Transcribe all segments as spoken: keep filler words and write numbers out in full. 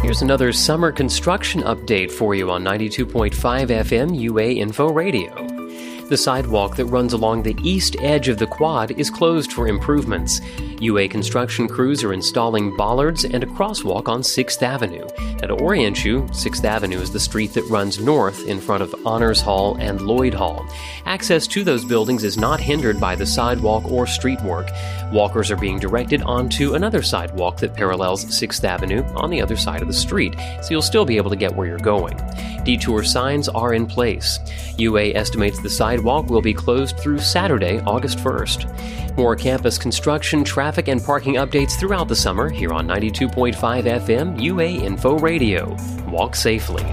Here's another summer construction update for you on ninety-two point five F M U A Info Radio. The sidewalk that runs along the east edge of the quad is closed for improvements. U A construction crews are installing bollards and a crosswalk on sixth Avenue. Now, to orient you, sixth Avenue is the street that runs north in front of Honors Hall and Lloyd Hall. Access to those buildings is not hindered by the sidewalk or street work. Walkers are being directed onto another sidewalk that parallels sixth Avenue on the other side of the street, so you'll still be able to get where you're going. Detour signs are in place. U A estimates the sidewalk will be closed through Saturday, August first. More campus construction, traffic, and parking updates throughout the summer here on ninety-two point five F M U A Info Radio. Walk safely.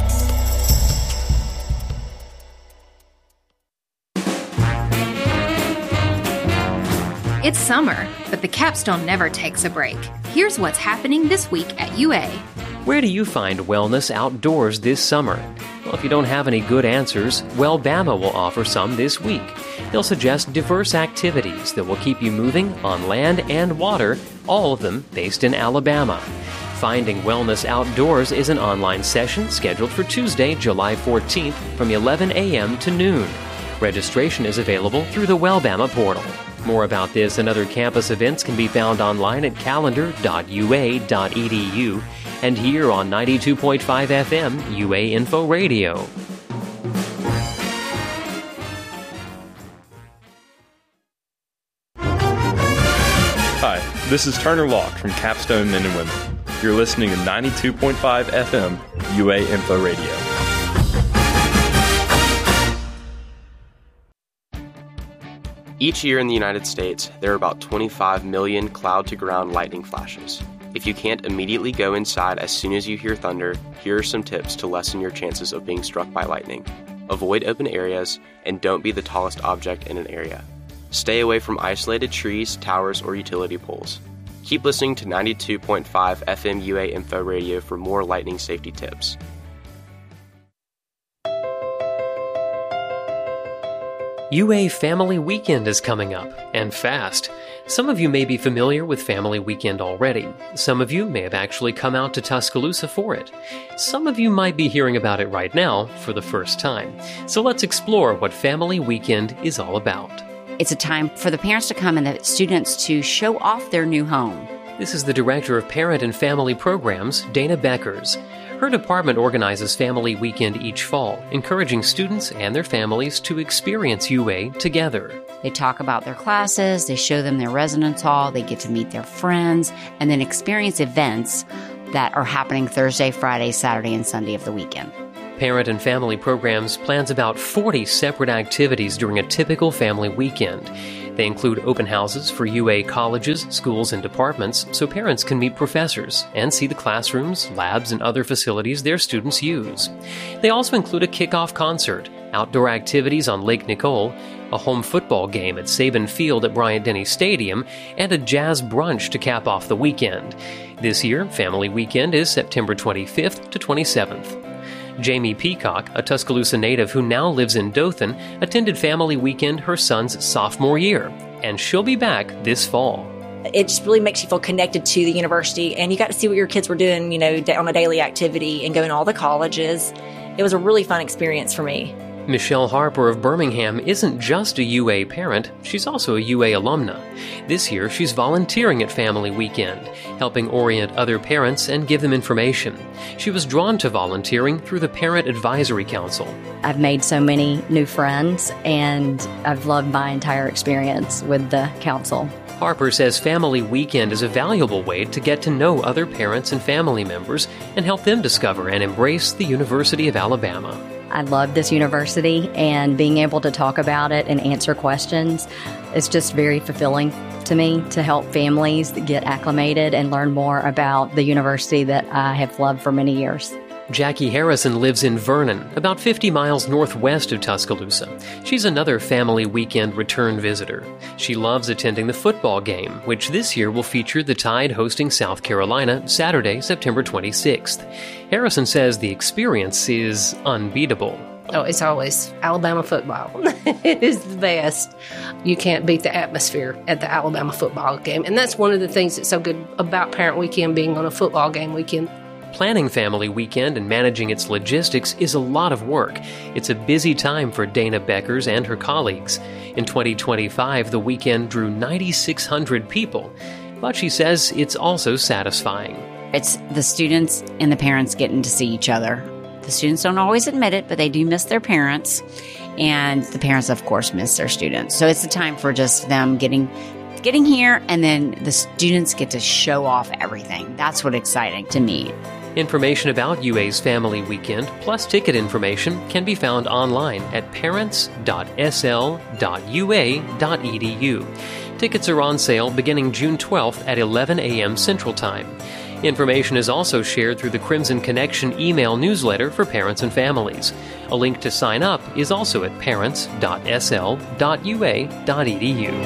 It's summer, but the Capstone never takes a break. Here's what's happening this week at U A. Where do you find wellness outdoors this summer? Well, if you don't have any good answers, Wellbama will offer some this week. They'll suggest diverse activities that will keep you moving on land and water, all of them based in Alabama. Finding Wellness Outdoors is an online session scheduled for Tuesday, July fourteenth from eleven a.m. to noon. Registration is available through the Wellbama portal. More about this and other campus events can be found online at calendar dot u a dot e d u and here on ninety-two point five F M U A Info Radio. Hi, this is Turner Locke from Capstone Men and Women. You're listening to ninety-two point five F M U A Info Radio. Each year in the United States, there are about twenty-five million cloud-to-ground lightning flashes. If you can't immediately go inside as soon as you hear thunder, here are some tips to lessen your chances of being struck by lightning. Avoid open areas, and don't be the tallest object in an area. Stay away from isolated trees, towers, or utility poles. Keep listening to ninety-two point five F M U A Info Radio for more lightning safety tips. U A Family Weekend is coming up, and fast. Some of you may be familiar with Family Weekend already. Some of you may have actually come out to Tuscaloosa for it. Some of you might be hearing about it right now for the first time. So let's explore what Family Weekend is all about. It's a time for the parents to come and the students to show off their new home. This is the Director of Parent and Family Programs, Dana Beckers. Her department organizes Family Weekend each fall, encouraging students and their families to experience U A together. They talk about their classes, they show them their residence hall, they get to meet their friends, and then experience events that are happening Thursday, Friday, Saturday, and Sunday of the weekend. Parent and Family Programs plans about forty separate activities during a typical family weekend. They include open houses for U A colleges, schools, and departments so parents can meet professors and see the classrooms, labs, and other facilities their students use. They also include a kickoff concert, outdoor activities on Lake Nicole, a home football game at Saban Field at Bryant-Denny Stadium, and a jazz brunch to cap off the weekend. This year, Family Weekend is September twenty-fifth to twenty-seventh. Jamie Peacock, a Tuscaloosa native who now lives in Dothan, attended Family Weekend her son's sophomore year, and she'll be back this fall. It just really makes you feel connected to the university, and you got to see what your kids were doing, you know, on a daily activity and going to all the colleges. It was a really fun experience for me. Michelle Harper of Birmingham isn't just a U A parent, she's also a U A alumna. This year, she's volunteering at Family Weekend, helping orient other parents and give them information. She was drawn to volunteering through the Parent Advisory Council. I've made so many new friends, and I've loved my entire experience with the council. Harper says Family Weekend is a valuable way to get to know other parents and family members and help them discover and embrace the University of Alabama. I love this university, and being able to talk about it and answer questions is just very fulfilling to me to help families get acclimated and learn more about the university that I have loved for many years. Jackie Harrison lives in Vernon, about fifty miles northwest of Tuscaloosa. She's another Family Weekend return visitor. She loves attending the football game, which this year will feature the Tide hosting South Carolina Saturday, September twenty-sixth. Harrison says the experience is unbeatable. Oh, it's always Alabama football. It is the best. You can't beat the atmosphere at the Alabama football game. And that's one of the things that's so good about Parent Weekend being on a football game weekend. Planning Family Weekend and managing its logistics is a lot of work. It's a busy time for Dana Beckers and her colleagues. In twenty twenty-five, the weekend drew nine thousand six hundred people, but she says it's also satisfying. It's the students and the parents getting to see each other. The students don't always admit it, but they do miss their parents, and the parents, of course, miss their students. So it's a time for just them getting getting here, and then the students get to show off everything. That's what's exciting to me. Information about U A's Family Weekend, plus ticket information, can be found online at parents dot s l dot u a dot e d u. Tickets are on sale beginning June twelfth at eleven a.m. Central Time. Information is also shared through the Crimson Connection email newsletter for parents and families. A link to sign up is also at parents dot s l dot u a dot e d u.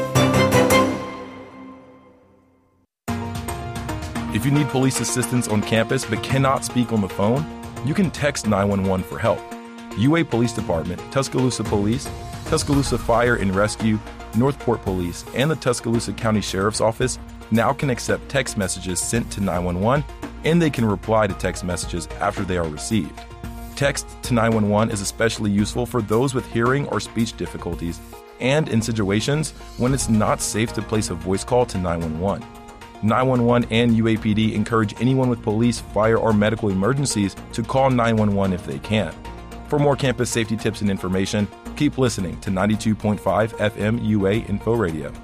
If you need police assistance on campus but cannot speak on the phone, you can text nine one one for help. U A Police Department, Tuscaloosa Police, Tuscaloosa Fire and Rescue, Northport Police, and the Tuscaloosa County Sheriff's Office now can accept text messages sent to nine one one, and they can reply to text messages after they are received. Text to nine one one is especially useful for those with hearing or speech difficulties and in situations when it's not safe to place a voice call to nine one one. nine one one and U A P D encourage anyone with police, fire, or medical emergencies to call nine one one if they can. For more campus safety tips and information, keep listening to ninety-two point five F M U A Info Radio.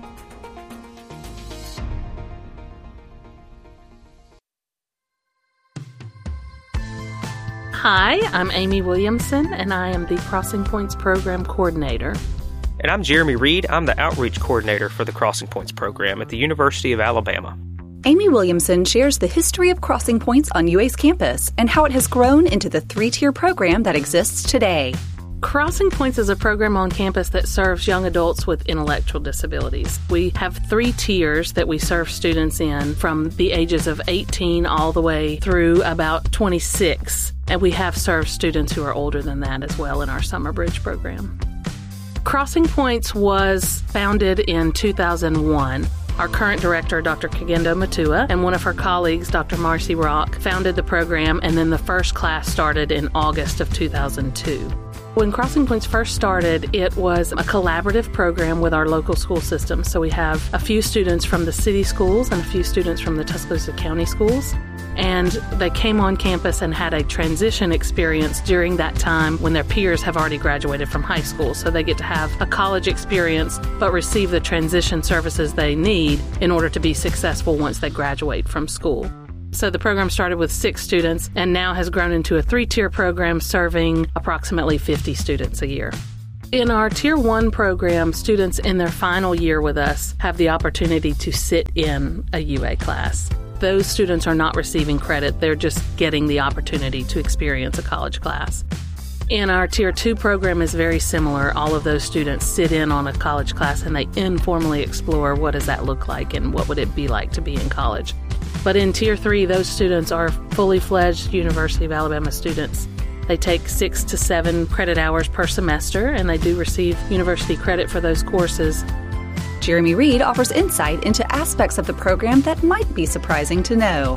Hi, I'm Amy Williamson, and I am the Crossing Points Program Coordinator. And I'm Jeremy Reed. I'm the Outreach Coordinator for the Crossing Points Program at the University of Alabama. Amy Williamson shares the history of Crossing Points on U A's campus and how it has grown into the three-tier program that exists today. Crossing Points is a program on campus that serves young adults with intellectual disabilities. We have three tiers that we serve students in from the ages of eighteen all the way through about twenty-six. And we have served students who are older than that as well in our Summer Bridge program. Crossing Points was founded in two thousand one. Our current director, Doctor Kagendo Matua, and one of her colleagues, Doctor Marcy Rock, founded the program, and then the first class started in August of two thousand two. When Crossing Points first started, it was a collaborative program with our local school system. So we have a few students from the city schools and a few students from the Tuscaloosa County schools. And they came on campus and had a transition experience during that time when their peers have already graduated from high school. So they get to have a college experience but receive the transition services they need in order to be successful once they graduate from school. So the program started with six students and now has grown into a three-tier program serving approximately fifty students a year. In our Tier one program, students in their final year with us have the opportunity to sit in a U A class. Those students are not receiving credit, they're just getting the opportunity to experience a college class. In our Tier two program is very similar. All of those students sit in on a college class and they informally explore what does that look like and what would it be like to be in college. But in Tier three, those students are fully fledged University of Alabama students. They take six to seven credit hours per semester, and they do receive university credit for those courses. Jeremy Reed offers insight into aspects of the program that might be surprising to know.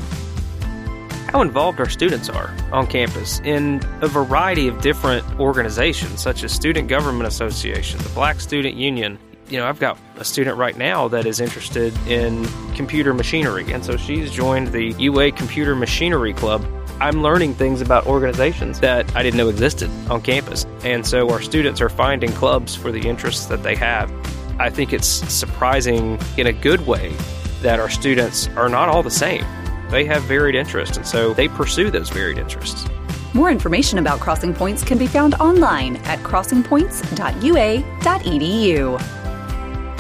How involved our students are on campus in a variety of different organizations, such as Student Government Association, the Black Student Union. You know, I've got a student right now that is interested in computer machinery, and so she's joined the U A Computer Machinery Club. I'm learning things about organizations that I didn't know existed on campus, and so our students are finding clubs for the interests that they have. I think it's surprising in a good way that our students are not all the same. They have varied interests, and so they pursue those varied interests. More information about Crossing Points can be found online at crossing points dot u a dot e d u.